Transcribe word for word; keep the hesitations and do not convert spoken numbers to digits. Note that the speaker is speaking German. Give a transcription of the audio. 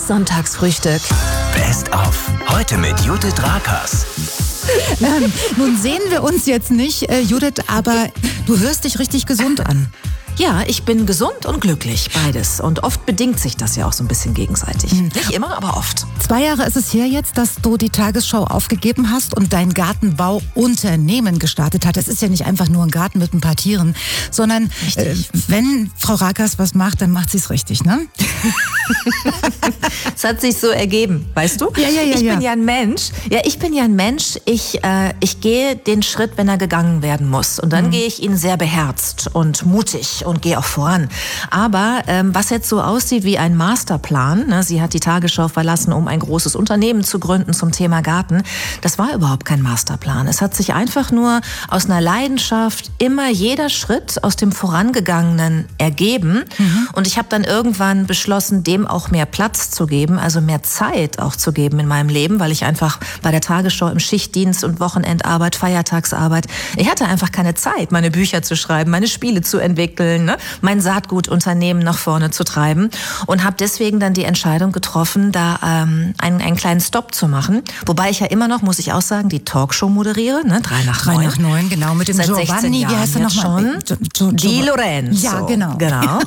Sonntagsfrühstück. Best of. Heute mit Judith Rakers. Ähm, nun sehen wir uns jetzt nicht, äh, Judith, aber du hörst dich richtig gesund an. Ja, ich bin gesund und glücklich, beides. Und oft bedingt sich das ja auch so ein bisschen gegenseitig. Hm. Nicht immer, aber oft. Zwei Jahre ist es her jetzt, dass du die Tagesschau aufgegeben hast und dein Gartenbauunternehmen gestartet hast. Es ist ja nicht einfach nur ein Garten mit ein paar Tieren, sondern äh, wenn Frau Rakers was macht, dann macht sie es richtig, ne? Es hat sich so ergeben, weißt du? Ja, ja, ja. Ich ja. bin ja ein Mensch. Ja, ich bin ja ein Mensch. Ich, äh, ich gehe den Schritt, wenn er gegangen werden muss. Und dann mhm. gehe ich ihn sehr beherzt und mutig und gehe auch voran. Aber ähm, was jetzt so aussieht wie ein Masterplan, ne, sie hat die Tagesschau verlassen, um ein großes Unternehmen zu gründen zum Thema Garten, das war überhaupt kein Masterplan. Es hat sich einfach nur aus einer Leidenschaft immer jeder Schritt aus dem Vorangegangenen ergeben. Mhm. Und ich habe dann irgendwann beschlossen, dem auch mehr Platz zu geben, also mehr Zeit auch zu geben in meinem Leben, weil ich einfach bei der Tagesschau im Schichtdienst und Wochenendarbeit, Feiertagsarbeit, ich hatte einfach keine Zeit, meine Bücher zu schreiben, meine Spiele zu entwickeln, ne? Mein Saatgutunternehmen nach vorne zu treiben und habe deswegen dann die Entscheidung getroffen, da ähm, einen, einen kleinen Stopp zu machen. Wobei ich ja immer noch, muss ich auch sagen, die Talkshow moderiere, ne? Drei nach Drei neun. nach neun, genau, mit dem Seit Giovanni, wie heißt er nochmal? schon? Jo, jo, Di Lorenzo. Ja, genau. genau.